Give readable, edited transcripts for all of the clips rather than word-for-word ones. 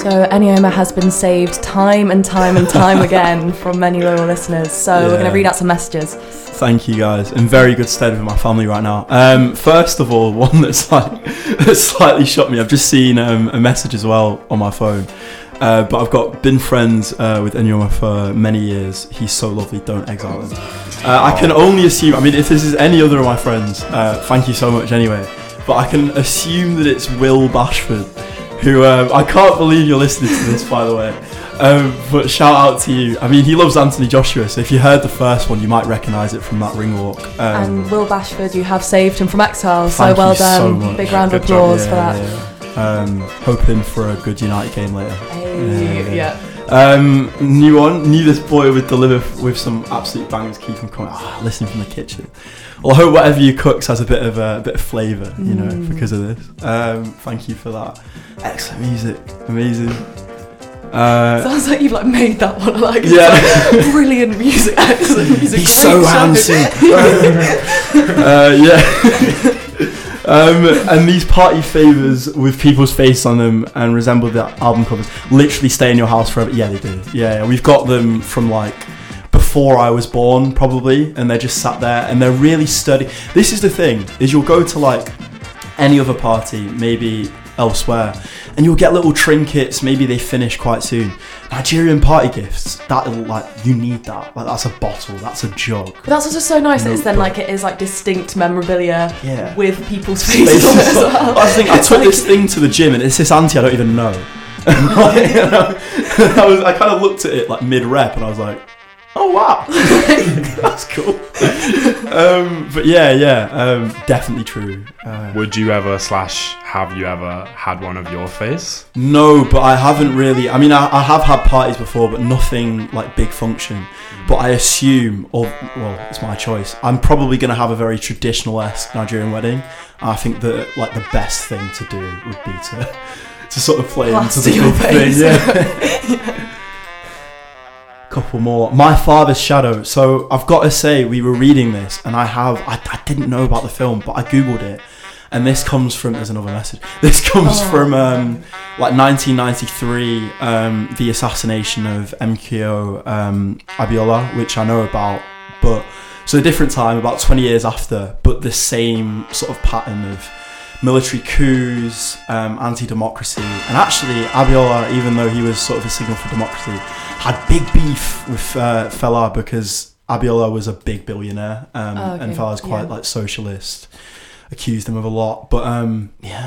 So Enioma has been saved time and time and time again from many loyal listeners. So we're going to read out some messages. Thank you guys. In very good stead with my family right now. First of all, one that's slightly shocked me. I've just seen a message as well on my phone. But I've been friends with Enioma for many years. He's so lovely, don't exile him. I can only assume, I mean, if this is any other of my friends, thank you so much anyway. But I can assume that it's Will Bashford, who, I can't believe you're listening to this, by the way. But shout out to you. I mean, he loves Anthony Joshua, so if you heard the first one, you might recognise it from that ring walk. And Will Bashford, you have saved him from exile, so well done. So much. Big round of applause for that. Hoping for a good United game later. Knew this boy would deliver with some absolute bangers. Keep him coming. Listening from the kitchen. Well, I hope whatever you cooks has a bit of flavour, you know, because of this. Thank you for that. Excellent music, amazing. Sounds like you've made that one. Brilliant music, excellent music. He's so handsome. And these party favours with people's face on them and resemble the album covers literally stay in your house forever. Yeah, they do. Yeah, we've got them from before I was born probably, and they're just sat there and they're really sturdy. This is the thing, is you'll go to any other party, maybe elsewhere, and you'll get little trinkets, maybe they finish quite soon. Nigerian party gifts, that you need that. That's a bottle, that's a jug. But that's also so nice that it's then it is distinct memorabilia with people's faces on it as well. I took this thing to the gym and it's this auntie I don't even know. I kind of looked at it mid-rep and I was like, oh wow, that's cool. But definitely true. Would you ever / have you ever had one of your face? No, but I haven't really. I mean, I have had parties before, but nothing big function. But I assume, it's my choice, I'm probably going to have a very traditional-esque Nigerian wedding. I think that the best thing to do would be to sort of play into the big thing. Yeah. Couple more. My Father's Shadow. So I've got to say, we were reading this and I didn't know about the film, but I googled it, and this comes from, there's another message, this comes from 1993, the assassination of MKO Abiola, which I know about, but so a different time, about 20 years after, but the same sort of pattern of military coups, anti-democracy, and actually Abiola, even though he was sort of a signal for democracy, had big beef with Fela because Abiola was a big billionaire, and Fela's quite socialist, accused him of a lot, but and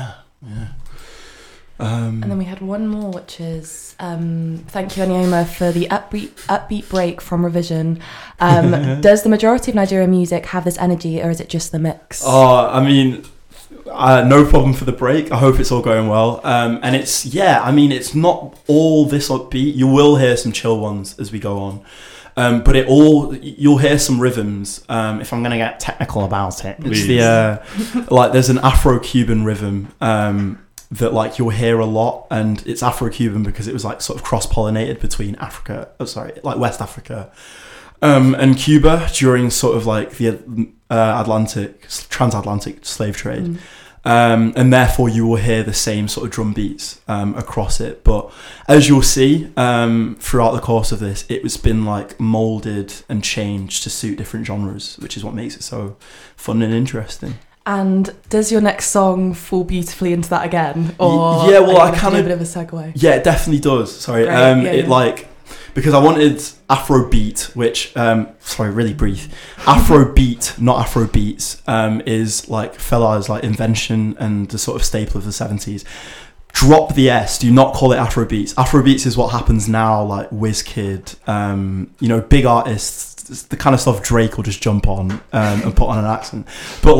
then we had one more, which is thank you Enioma for the upbeat break from Revision. Does the majority of Nigerian music have this energy, or is it just the mix? I mean, no problem for the break. I hope it's all going well. And it's not all this upbeat. You will hear some chill ones as we go on. But you'll hear some rhythms. If I'm going to get technical about it, it's there's an Afro-Cuban rhythm that you'll hear a lot, and it's Afro-Cuban because it was sort of cross-pollinated between West Africa and Cuba during sort of the transatlantic slave trade. And therefore you will hear the same sort of drum beats across it. But as you'll see throughout the course of this, it's been moulded and changed to suit different genres, which is what makes it so fun and interesting. And does your next song fall beautifully into that again? Or I kind of a bit of a segue. Yeah, it definitely does. Sorry, because I wanted Afrobeat, which really brief. Afrobeat, not Afrobeats, is Fela's Invention and the sort of staple of the 70s. Drop the S. Do not call it Afrobeats. Afrobeats is what happens now, Wizkid, big artists. It's the kind of stuff Drake will just jump on and put on an accent. But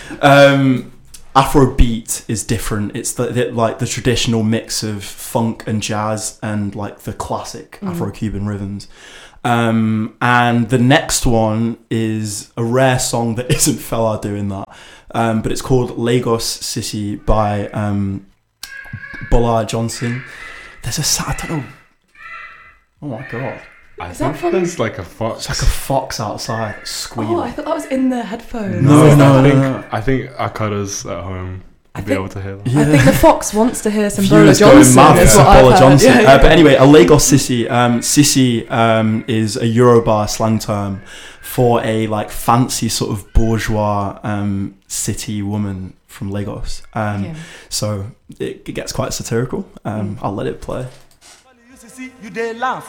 Afrobeat is different. It's the traditional mix of funk and jazz and the classic Afro-Cuban rhythms. And the next one is a rare song that isn't Fela doing that, but it's called Lagos City by Bola Johnson. There's I don't know. Oh my god. I think there's a fox. It's like a fox outside squealing. Oh, I thought that was in the headphones. No. I think Akada's at home. to be able to hear that. Yeah. I think the Fox wants to hear some Bola Viewers going Johnson. mad Is for what some I've Bola heard. Johnson. Yeah, yeah. But anyway, a Lagos sissy. Sissy is a Yoruba slang term for a like fancy sort of bourgeois city woman from Lagos. Okay. So it gets quite satirical. I'll let it play. You dey laugh.